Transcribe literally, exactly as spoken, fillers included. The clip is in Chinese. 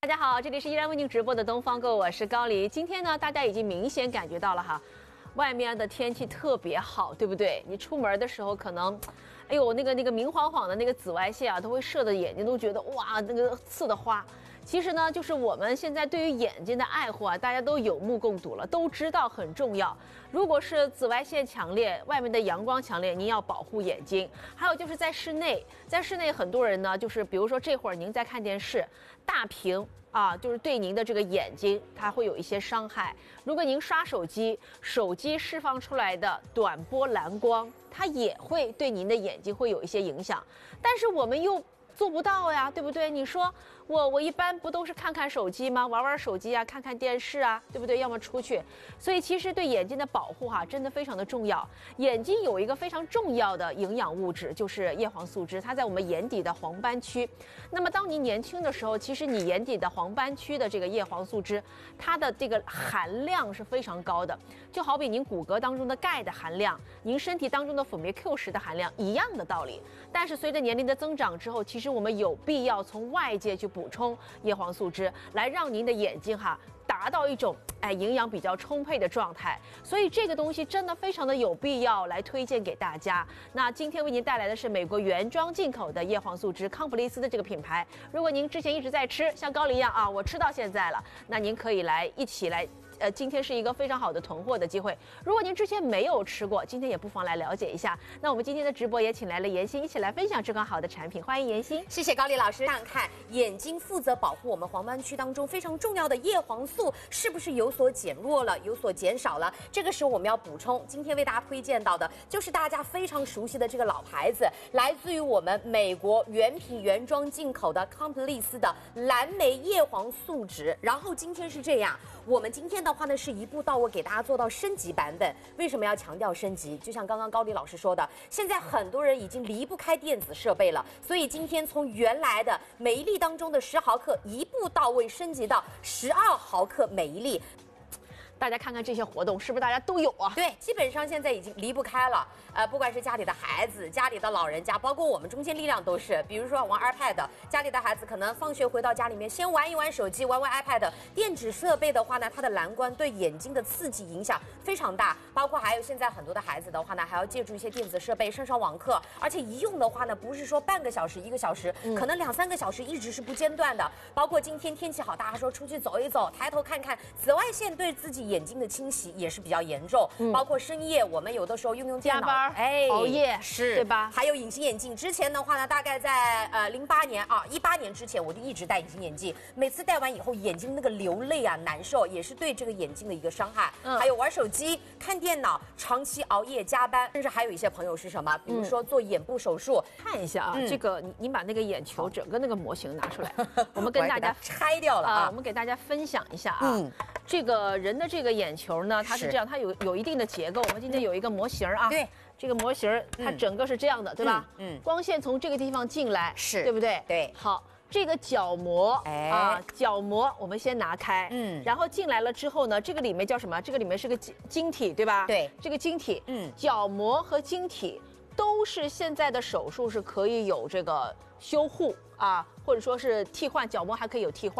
大家好，这里是依然为您直播的东方购，我是高黎。今天呢，大家已经明显感觉到了哈，外面的天气特别好，对不对？你出门的时候可能，哎呦，那个那个明晃晃的那个紫外线啊，都会射的眼睛都觉得哇，那个刺的花。其实呢，就是我们现在对于眼睛的爱护啊，大家都有目共睹了，都知道很重要。如果是紫外线强烈，外面的阳光强烈，您要保护眼睛。还有就是在室内，在室内很多人呢，就是比如说这会儿您在看电视，大屏啊，就是对您的这个眼睛它会有一些伤害。如果您刷手机，手机释放出来的短波蓝光，它也会对您的眼睛会有一些影响。但是我们又做不到呀，对不对？你说我我一般不都是看看手机吗？玩玩手机啊，看看电视啊，对不对？要么出去。所以其实对眼睛的保护哈、啊，真的非常的重要。眼睛有一个非常重要的营养物质，就是叶黄素汁，它在我们眼底的黄斑区。那么当你年轻的时候，其实你眼底的黄斑区的这个叶黄素汁，它的这个含量是非常高的，就好比您骨骼当中的钙的含量，您身体当中的辅酶 Q 十的含量一样的道理。但是随着年龄的增长之后，其实我们有必要从外界去补充叶黄素汁，来让您的眼睛哈达到一种哎营养比较充沛的状态。所以这个东西真的非常的有必要来推荐给大家。那今天为您带来的是美国原装进口的叶黄素汁，康普利斯的这个品牌。如果您之前一直在吃，像高黎一样啊，我吃到现在了，那您可以来一起来。呃，今天是一个非常好的囤货的机会。如果您之前没有吃过，今天也不妨来了解一下。那我们今天的直播也请来了妍希，一起来分享这款好的产品。欢迎妍希。 谢谢高丽老师。看看眼睛负责保护我们黄斑区当中非常重要的叶黄素是不是有所减弱了，有所减少了？这个时候我们要补充。今天为大家推荐到的就是大家非常熟悉的这个老牌子，来自于我们美国原品原装进口的康普利斯的蓝莓叶黄素酯。然后今天是这样，我们今天的话呢是一步到位给大家做到升级版本。为什么要强调升级？就像刚刚高丽老师说的，现在很多人已经离不开电子设备了，所以今天从原来的每一粒当中的十毫克一步到位升级到十二毫克每一粒。 大家看看这些活动，是不是大家都有啊？ 对，基本上现在已经离不开了。呃，不管是家里的孩子、家里的老人家，包括我们中坚力量都是。比如说玩 iPad， 家里的孩子可能放学回到家里面，先玩一玩手机，玩玩 iPad。电子设备的话呢，它的蓝光对眼睛的刺激影响非常大。包括还有现在很多的孩子的话呢，还要借助一些电子设备上上网课，而且一用的话呢，不是说半个小时、一个小时，嗯、可能两三个小时一直是不间断的。包括今天天气好，大家说出去走一走，抬头看看，紫外线对自己眼睛的侵袭也是比较严重。嗯、包括深夜，我们有的时候用用电脑， 加班，哎，熬夜， 是， 对吧？ 还有隐形眼镜，之前的话呢，大概在呃零八年啊一八年之前，我就一直戴隐形眼镜，每次戴完以后，眼睛那个流泪啊，难受，也是对这个眼睛的一个伤害。嗯、还有玩手机、看电脑、长期熬夜加班，甚至还有一些朋友是什么，比如说做眼部手术。 嗯、看一下啊，嗯、这个你你把那个眼球整个那个模型拿出来，我们跟大家拆掉了啊、 呃，我们给大家分享一下啊。嗯，这个人的这个眼球呢，它是这样，它有有一定的结构。我们今天有一个模型啊。 对。 这个模型它整个是这样的，嗯、对吧？嗯，光线从这个地方进来， 是对不对？ 对。 好，这个角膜，哎啊，角膜我们先拿开，嗯，然后进来了之后呢，这个里面叫什么？这个里面是个晶体，对吧？ 对， 这个晶体，嗯，角膜和晶体都是现在的手术是可以有这个修护啊，或者说是替换角膜还可以有替换。